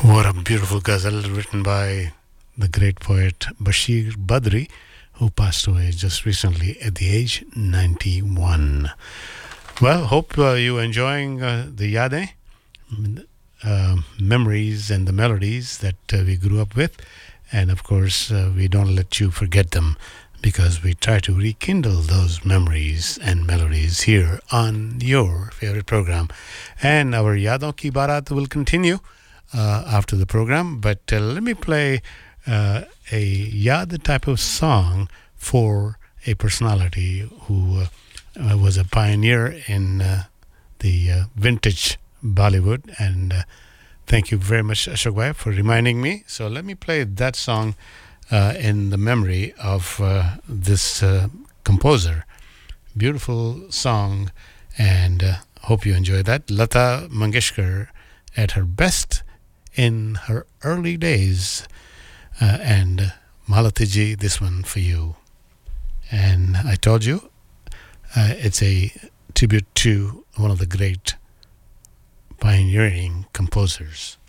What a beautiful ghazal written by the great poet Bashir Badri, who passed away just recently at the age 91. Well, hope you enjoying the Yade, memories and the melodies that we grew up with. And of course, we don't let you forget them because we try to rekindle those memories and melodies here on your favorite program. And our Yadon Ki Barat will continue after the program, but let me play a Yad type of song for a personality who was a pioneer in the vintage Bollywood. And thank you very much, Ashok Bhai, for reminding me. So let me play that song in the memory of this composer. Beautiful song, and hope you enjoy that. Lata Mangeshkar at her best in her early days, and Malatiji, this one for you. And I told you, it's a tribute to one of the great pioneering composers.